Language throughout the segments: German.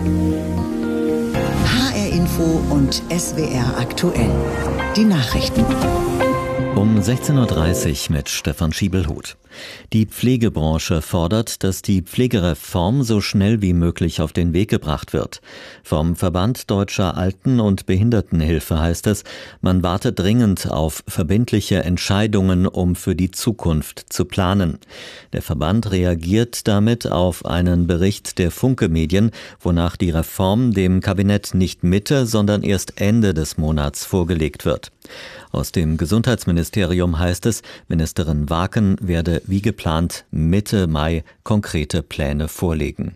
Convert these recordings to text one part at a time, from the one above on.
HR Info und SWR aktuell. Die Nachrichten. Um 16.30 Uhr mit Stefan Schiebelhuth. Die Pflegebranche fordert, dass die Pflegereform so schnell wie möglich auf den Weg gebracht wird. Vom Verband Deutscher Alten- und Behindertenhilfe heißt es, man warte dringend auf verbindliche Entscheidungen, um für die Zukunft zu planen. Der Verband reagiert damit auf einen Bericht der Funke-Medien, wonach die Reform dem Kabinett nicht Mitte, sondern erst Ende des Monats vorgelegt wird. Aus dem Gesundheitsministerium heißt es, Ministerin Waken werde wie geplant Mitte Mai konkrete Pläne vorlegen.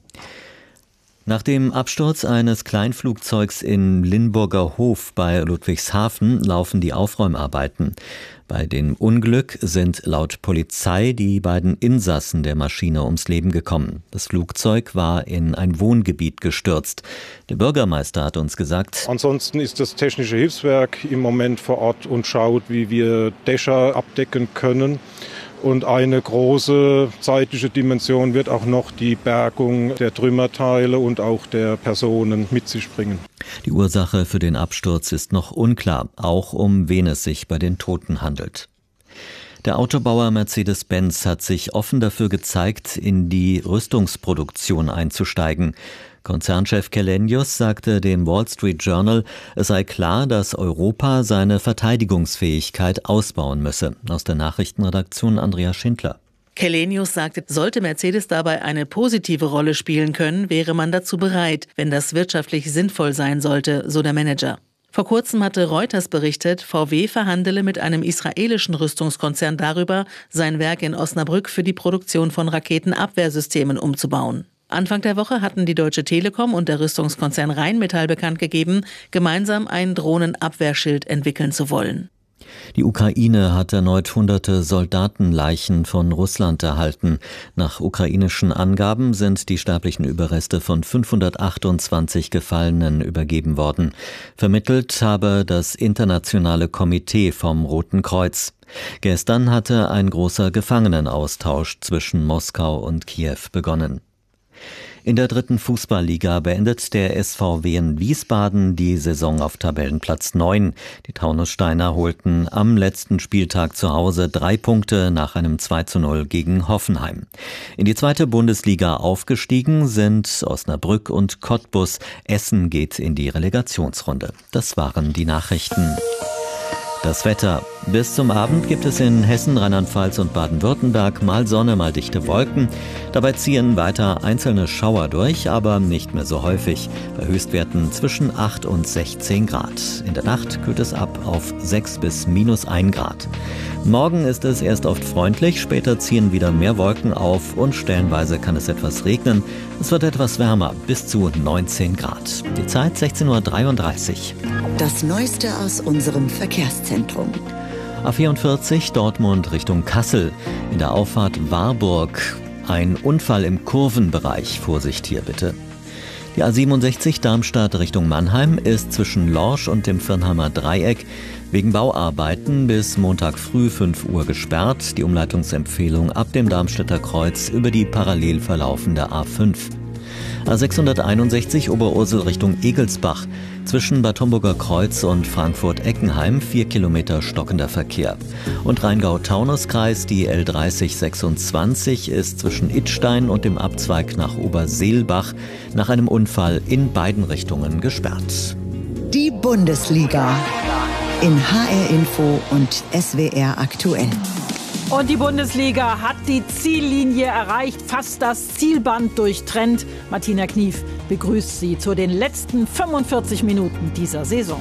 Nach dem Absturz eines Kleinflugzeugs in Limburger Hof bei Ludwigshafen laufen die Aufräumarbeiten. Bei dem Unglück sind laut Polizei die beiden Insassen der Maschine ums Leben gekommen. Das Flugzeug war in ein Wohngebiet gestürzt. Der Bürgermeister hat uns gesagt: Ansonsten ist das Technische Hilfswerk im Moment vor Ort und schaut, wie wir Dächer abdecken können. Und eine große zeitliche Dimension wird auch noch die Bergung der Trümmerteile und auch der Personen mit sich bringen. Die Ursache für den Absturz ist noch unklar, auch um wen es sich bei den Toten handelt. Der Autobauer Mercedes-Benz hat sich offen dafür gezeigt, in die Rüstungsproduktion einzusteigen. Konzernchef Källenius sagte dem Wall Street Journal, es sei klar, dass Europa seine Verteidigungsfähigkeit ausbauen müsse. Aus der Nachrichtenredaktion Andrea Schindler. Källenius sagte, sollte Mercedes dabei eine positive Rolle spielen können, wäre man dazu bereit, wenn das wirtschaftlich sinnvoll sein sollte, so der Manager. Vor kurzem hatte Reuters berichtet, VW verhandele mit einem israelischen Rüstungskonzern darüber, sein Werk in Osnabrück für die Produktion von Raketenabwehrsystemen umzubauen. Anfang der Woche hatten die Deutsche Telekom und der Rüstungskonzern Rheinmetall bekannt gegeben, gemeinsam ein Drohnenabwehrschild entwickeln zu wollen. Die Ukraine hat erneut hunderte Soldatenleichen von Russland erhalten. Nach ukrainischen Angaben sind die sterblichen Überreste von 528 Gefallenen übergeben worden. Vermittelt habe das Internationale Komitee vom Roten Kreuz. Gestern hatte ein großer Gefangenenaustausch zwischen Moskau und Kiew begonnen. In der 3. Fußballliga beendet der SVW in Wiesbaden die Saison auf Tabellenplatz 9. Die Taunussteiner holten am letzten Spieltag zu Hause 3 Punkte nach einem 2:0 gegen Hoffenheim. In die 2. Bundesliga aufgestiegen sind Osnabrück und Cottbus. Essen geht in die Relegationsrunde. Das waren die Nachrichten. Das Wetter. Bis zum Abend gibt es in Hessen, Rheinland-Pfalz und Baden-Württemberg mal Sonne, mal dichte Wolken. Dabei ziehen weiter einzelne Schauer durch, aber nicht mehr so häufig. Bei Höchstwerten zwischen 8 und 16 Grad. In der Nacht kühlt es ab auf 6 bis -1 Grad. Morgen ist es erst oft freundlich, später ziehen wieder mehr Wolken auf und stellenweise kann es etwas regnen. Es wird etwas wärmer, bis zu 19 Grad. Die Zeit 16.33 Uhr. Das Neueste aus unserem Verkehrszentrum. A44 Dortmund Richtung Kassel. In der Auffahrt Warburg ein Unfall im Kurvenbereich. Vorsicht hier bitte. Die A67 Darmstadt Richtung Mannheim ist zwischen Lorsch und dem Firnheimer Dreieck wegen Bauarbeiten bis Montag früh 5 Uhr gesperrt. Die Umleitungsempfehlung ab dem Darmstädter Kreuz über die parallel verlaufende A5. A661 Oberursel Richtung Egelsbach. Zwischen Bad Homburger Kreuz und Frankfurt-Eckenheim 4 Kilometer stockender Verkehr. Und Rheingau-Taunus-Kreis, die L3026 ist zwischen Idstein und dem Abzweig nach Oberseelbach nach einem Unfall in beiden Richtungen gesperrt. Die Bundesliga in HR Info und SWR aktuell. Und die Bundesliga hat die Ziellinie erreicht, fast das Zielband durchtrennt. Martina Knief begrüßt Sie zu den letzten 45 Minuten dieser Saison.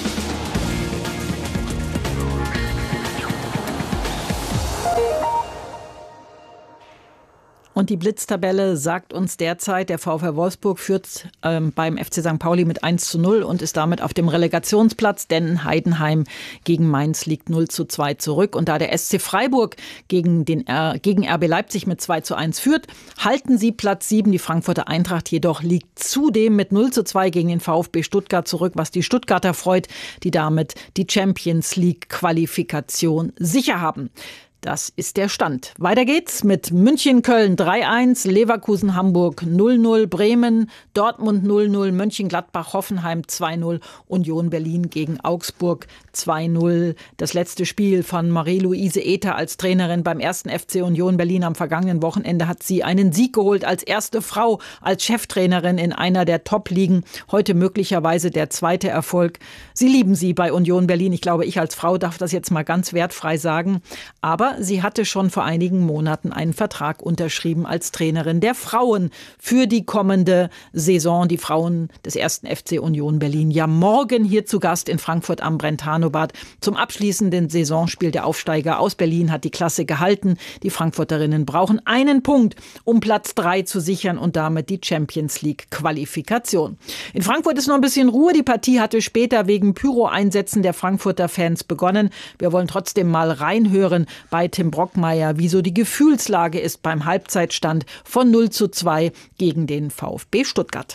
Und die Blitztabelle sagt uns derzeit, der VfL Wolfsburg führt beim FC St. Pauli mit 1:0 und ist damit auf dem Relegationsplatz, denn Heidenheim gegen Mainz liegt 0:2 zurück. Und da der SC Freiburg gegen RB Leipzig mit 2:1 führt, halten sie Platz 7. Die Frankfurter Eintracht jedoch liegt zudem mit 0:2 gegen den VfB Stuttgart zurück, was die Stuttgarter freut, die damit die Champions League Qualifikation sicher haben. Das ist der Stand. Weiter geht's mit München-Köln 3-1, Leverkusen-Hamburg 0-0, Bremen, Dortmund 0-0, Mönchengladbach-Hoffenheim 2-0, Union Berlin gegen Augsburg 2-0. Das letzte Spiel von Marie-Louise Ether als Trainerin beim 1. FC Union Berlin am vergangenen Wochenende hat sie einen Sieg geholt als erste Frau, als Cheftrainerin in einer der Top-Ligen. Heute möglicherweise der zweite Erfolg. Sie lieben sie bei Union Berlin. Ich glaube, ich als Frau darf das jetzt mal ganz wertfrei sagen. Aber sie hatte schon vor einigen Monaten einen Vertrag unterschrieben als Trainerin der Frauen für die kommende Saison. Die Frauen des 1. FC Union Berlin. Ja, morgen hier zu Gast in Frankfurt am Brentano-Bad. Zum abschließenden Saisonspiel der Aufsteiger aus Berlin hat die Klasse gehalten. Die Frankfurterinnen brauchen einen Punkt, um Platz 3 zu sichern und damit die Champions League Qualifikation. In Frankfurt ist noch ein bisschen Ruhe. Die Partie hatte später wegen Pyro-Einsätzen der Frankfurter Fans begonnen. Wir wollen trotzdem mal reinhören bei Tim Brockmeier, wieso die Gefühlslage ist beim Halbzeitstand von 0-2 gegen den VfB Stuttgart.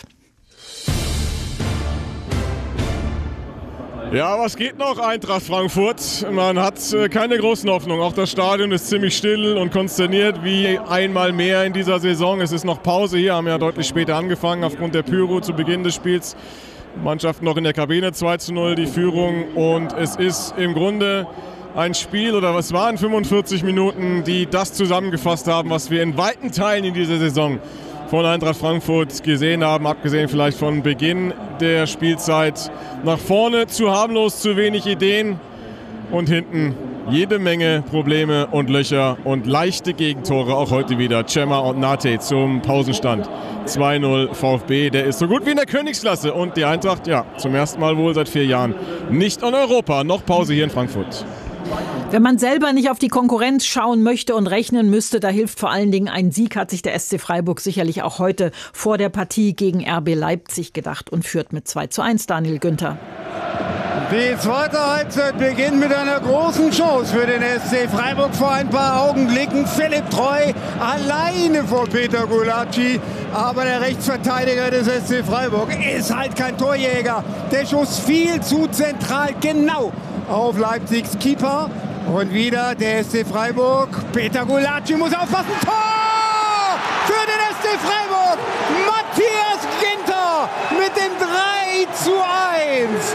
Ja, was geht noch, Eintracht Frankfurt? Man hat keine großen Hoffnungen. Auch das Stadion ist ziemlich still und konsterniert, wie einmal mehr in dieser Saison. Es ist noch Pause hier, haben ja deutlich später angefangen, aufgrund der Pyro zu Beginn des Spiels. Mannschaft noch in der Kabine, 2-0 die Führung. Und es ist im Grunde ein Spiel, oder was waren 45 Minuten, die das zusammengefasst haben, was wir in weiten Teilen in dieser Saison von Eintracht Frankfurt gesehen haben, abgesehen vielleicht von Beginn der Spielzeit. Nach vorne zu harmlos, zu wenig Ideen und hinten jede Menge Probleme und Löcher und leichte Gegentore, auch heute wieder. Cema und Nate zum Pausenstand. 2-0 VfB, der ist so gut wie in der Königsklasse und die Eintracht, ja, zum ersten Mal wohl seit 4 Jahren nicht in Europa, noch Pause hier in Frankfurt. Wenn man selber nicht auf die Konkurrenz schauen möchte und rechnen müsste, da hilft vor allen Dingen ein Sieg, hat sich der SC Freiburg sicherlich auch heute vor der Partie gegen RB Leipzig gedacht und führt mit 2-1, Daniel Günther. Die zweite Halbzeit beginnt mit einer großen Chance für den SC Freiburg. Vor ein paar Augenblicken Philipp Treu alleine vor Peter Gulacsi. Aber der Rechtsverteidiger des SC Freiburg ist halt kein Torjäger. Der Schuss viel zu zentral, genau auf Leipzigs Keeper. Und wieder der SC Freiburg. Peter Gulacsi muss aufpassen. Tor für den SC Freiburg. Matthias Ginter mit dem 3-1.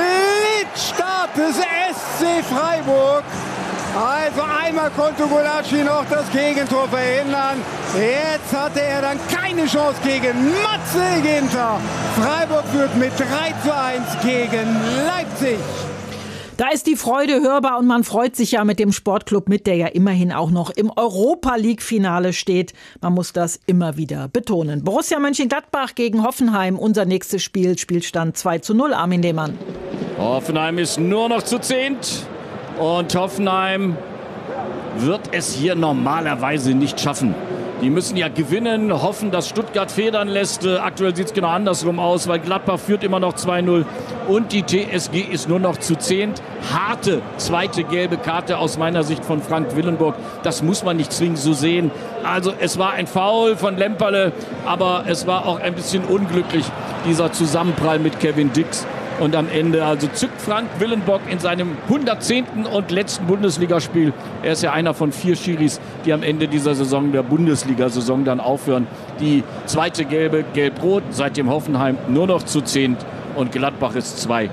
Blitzstart des SC Freiburg. Also einmal konnte Gulacsi noch das Gegentor verhindern. Jetzt hatte er dann keine Chance gegen Matze Ginter. Freiburg führt mit 3-1 gegen Leipzig. Da ist die Freude hörbar und man freut sich ja mit dem Sportclub mit, der ja immerhin auch noch im Europa-League-Finale steht. Man muss das immer wieder betonen. Borussia Mönchengladbach gegen Hoffenheim, unser nächstes Spiel, Spielstand 2-0, Armin Lehmann. Hoffenheim ist nur noch zu 10 und Hoffenheim wird es hier normalerweise nicht schaffen. Die müssen ja gewinnen, hoffen, dass Stuttgart federn lässt. Aktuell sieht es genau andersrum aus, weil Gladbach führt immer noch 2-0 und die TSG ist nur noch zu 10. Harte zweite gelbe Karte aus meiner Sicht von Frank Willenburg. Das muss man nicht zwingend so sehen. Also es war ein Foul von Lemperle, aber es war auch ein bisschen unglücklich, dieser Zusammenprall mit Kevin Dix. Und am Ende also zückt Frank Willenburg in seinem 110. und letzten Bundesligaspiel. Er ist ja einer von 4 Schiris, die am Ende dieser Saison, der Bundesliga-Saison, dann aufhören. Die zweite gelbe, gelb-rot, seitdem Hoffenheim nur noch zu 10 und Gladbach ist 2-0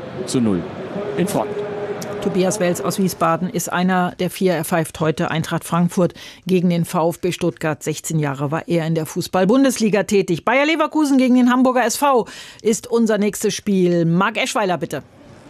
in Front. Tobias Welz aus Wiesbaden ist einer der 4. Er pfeift heute Eintracht Frankfurt gegen den VfB Stuttgart. 16 Jahre war er in der Fußball-Bundesliga tätig. Bayer Leverkusen gegen den Hamburger SV ist unser nächstes Spiel. Marc Eschweiler, bitte.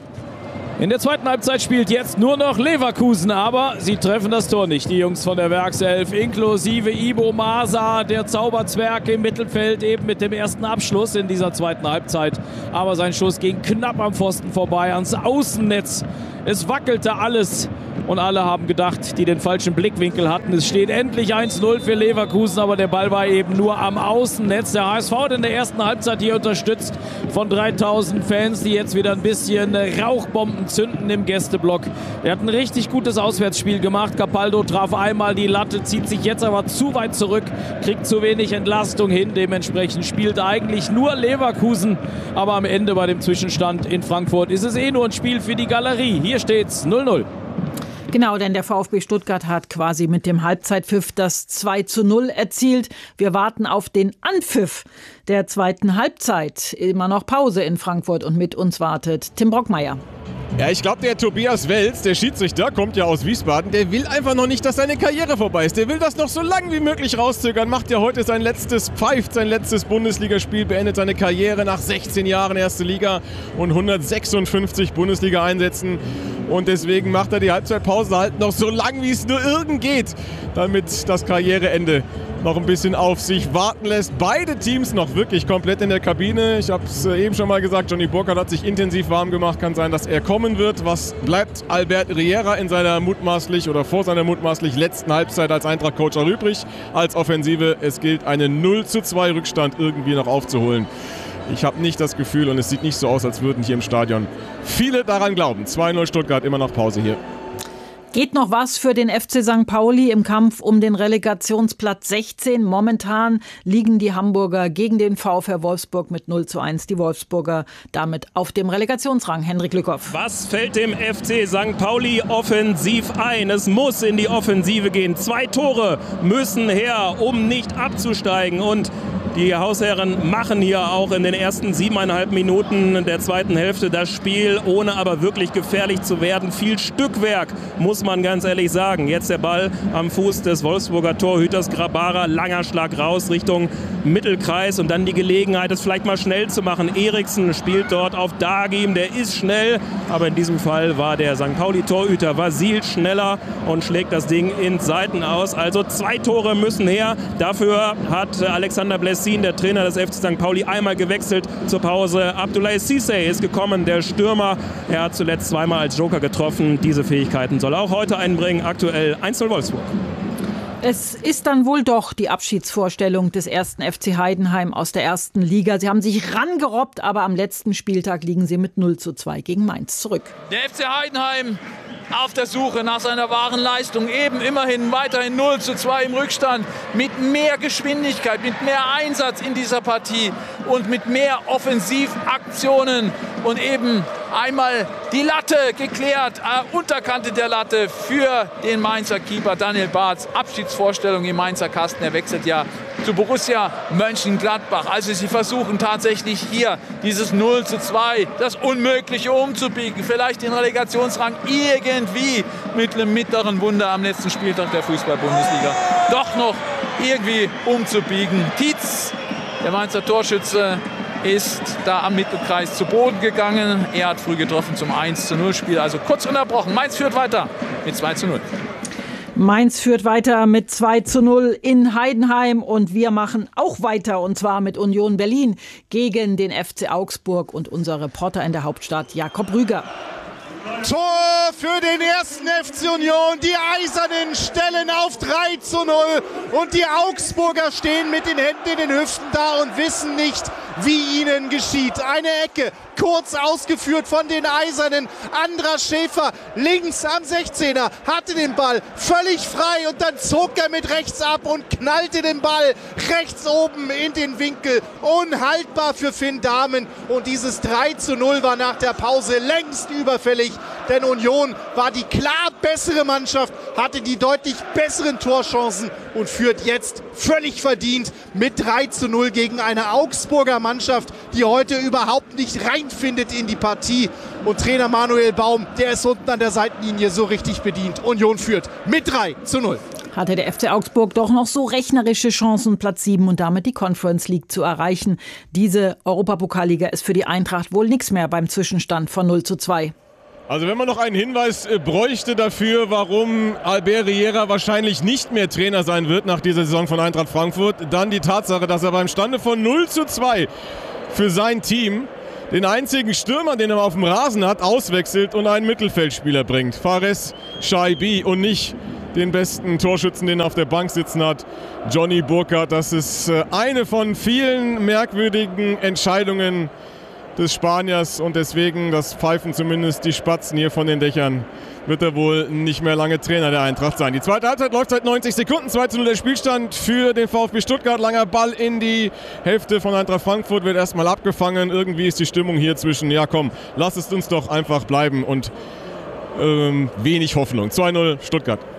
In der zweiten Halbzeit spielt jetzt nur noch Leverkusen, aber sie treffen das Tor nicht. Die Jungs von der Werkself, inklusive Ibo Masa, der Zauberzwerg im Mittelfeld, eben mit dem ersten Abschluss in dieser zweiten Halbzeit. Aber sein Schuss ging knapp am Pfosten vorbei, ans Außennetz. Es wackelte alles und alle haben gedacht, die den falschen Blickwinkel hatten. Es steht endlich 1-0 für Leverkusen, aber der Ball war eben nur am Außennetz. Der HSV hat in der ersten Halbzeit hier unterstützt von 3000 Fans, die jetzt wieder ein bisschen Rauchbomben zünden im Gästeblock. Er hat ein richtig gutes Auswärtsspiel gemacht. Capaldo traf einmal die Latte, zieht sich jetzt aber zu weit zurück, kriegt zu wenig Entlastung hin. Dementsprechend spielt eigentlich nur Leverkusen. Aber am Ende bei dem Zwischenstand in Frankfurt ist es nur ein Spiel für die Galerie. Hier steht's 0-0. Genau, denn der VfB Stuttgart hat quasi mit dem Halbzeitpfiff das 2:0 erzielt. Wir warten auf den Anpfiff der zweiten Halbzeit. Immer noch Pause in Frankfurt und mit uns wartet Tim Brockmeier. Ja, ich glaube, der Tobias Welz, der Schiedsrichter, kommt ja aus Wiesbaden, der will einfach noch nicht, dass seine Karriere vorbei ist. Der will das noch so lange wie möglich rauszögern, macht ja heute sein letztes Bundesligaspiel, beendet seine Karriere nach 16 Jahren erste Liga und 156 Bundesliga-Einsätzen. Und deswegen macht er die Halbzeitpause halt noch so lang, wie es nur irgend geht, damit das Karriereende noch ein bisschen auf sich warten lässt. Beide Teams noch wirklich komplett in der Kabine. Ich habe es eben schon mal gesagt, Johnny Burkhardt hat sich intensiv warm gemacht. Kann sein, dass er kommen wird. Was bleibt Albert Riera in seiner vor seiner mutmaßlich letzten Halbzeit als Eintracht-Coach auch übrig? Als Offensive, es gilt, einen 0:2 Rückstand irgendwie noch aufzuholen. Ich habe nicht das Gefühl und es sieht nicht so aus, als würden hier im Stadion viele daran glauben. 2:0 Stuttgart, immer noch Pause hier. Geht noch was für den FC St. Pauli im Kampf um den Relegationsplatz 16? Momentan liegen die Hamburger gegen den VfR Wolfsburg mit 0:1. Die Wolfsburger damit auf dem Relegationsrang. Henrik Lückhoff. Was fällt dem FC St. Pauli offensiv ein? Es muss in die Offensive gehen. 2 Tore müssen her, um nicht abzusteigen. Und die Hausherren machen hier auch in den ersten 7,5 Minuten der zweiten Hälfte das Spiel, ohne aber wirklich gefährlich zu werden. Viel Stückwerk, muss man ganz ehrlich sagen. Jetzt der Ball am Fuß des Wolfsburger Torhüters Grabara. Langer Schlag raus Richtung Mittelkreis und dann die Gelegenheit, es vielleicht mal schnell zu machen. Eriksen spielt dort auf Dagim, der ist schnell, aber in diesem Fall war der St. Pauli-Torhüter Vasil schneller und schlägt das Ding ins Seiten aus. Also 2 Tore müssen her. Dafür hat Alexander Blessin, der Trainer des FC St. Pauli, einmal gewechselt zur Pause. Abdoulaye Cissé ist gekommen, der Stürmer. Er hat zuletzt zweimal als Joker getroffen. Diese Fähigkeiten soll er auch heute einbringen. Aktuell 1:0 Wolfsburg. Es ist dann wohl doch die Abschiedsvorstellung des ersten FC Heidenheim aus der ersten Liga. Sie haben sich rangerobbt, aber am letzten Spieltag liegen sie mit 0:2 gegen Mainz zurück. Der FC Heidenheim auf der Suche nach seiner wahren Leistung, eben immerhin weiterhin 0:2 im Rückstand, mit mehr Geschwindigkeit, mit mehr Einsatz in dieser Partie und mit mehr Offensivaktionen und eben einmal die Latte geklärt, Unterkante der Latte für den Mainzer Keeper Daniel Bartz. Abschiedsvorstellung im Mainzer Kasten, er wechselt ja zu Borussia Mönchengladbach. Also sie versuchen tatsächlich hier dieses 0:2, das Unmögliche umzubiegen, vielleicht den Relegationsrang irgendwie mit einem mittleren Wunder am letzten Spieltag der Fußball-Bundesliga doch noch irgendwie umzubiegen. Tietz, der Mainzer Torschütze, ist da am Mittelkreis zu Boden gegangen. Er hat früh getroffen zum 1:0-Spiel, also kurz unterbrochen. Mainz führt weiter mit 2:0. Mainz führt weiter mit 2:0 in Heidenheim und wir machen auch weiter und zwar mit Union Berlin gegen den FC Augsburg und unser Reporter in der Hauptstadt Jakob Rüger. Tor für den ersten FC Union. Die Eisernen stellen auf 3:0 und die Augsburger stehen mit den Händen in den Hüften da und wissen nicht, wie ihnen geschieht. Eine Ecke, kurz ausgeführt von den Eisernen. Andras Schäfer links am 16er, hatte den Ball völlig frei und dann zog er mit rechts ab und knallte den Ball rechts oben in den Winkel. Unhaltbar für Finn Dahmen und dieses 3:0 war nach der Pause längst überfällig, denn Union war die klar bessere Mannschaft, hatte die deutlich besseren Torchancen und führt jetzt völlig verdient mit 3:0 gegen eine Augsburger Mannschaft, die heute überhaupt nicht reinfindet in die Partie. Und Trainer Manuel Baum, der ist unten an der Seitenlinie so richtig bedient. Union führt mit 3:0. Hatte der FC Augsburg doch noch so rechnerische Chancen, Platz 7 und damit die Conference League zu erreichen. Diese Europapokalliga ist für die Eintracht wohl nichts mehr beim Zwischenstand von 0:2. Also wenn man noch einen Hinweis bräuchte dafür, warum Albert Riera wahrscheinlich nicht mehr Trainer sein wird nach dieser Saison von Eintracht Frankfurt, dann die Tatsache, dass er beim Stande von 0:2 für sein Team den einzigen Stürmer, den er auf dem Rasen hat, auswechselt und einen Mittelfeldspieler bringt. Fares Shaibi und nicht den besten Torschützen, den er auf der Bank sitzen hat, Johnny Burkhardt. Das ist eine von vielen merkwürdigen Entscheidungen des Spaniers und deswegen, das pfeifen zumindest die Spatzen hier von den Dächern, wird er wohl nicht mehr lange Trainer der Eintracht sein. Die zweite Halbzeit läuft seit 90 Sekunden, 2:0 der Spielstand für den VfB Stuttgart. Langer Ball in die Hälfte von Eintracht Frankfurt, wird erstmal abgefangen. Irgendwie ist die Stimmung hier zwischen, ja komm, lass es uns doch einfach bleiben und wenig Hoffnung. 2-0 Stuttgart.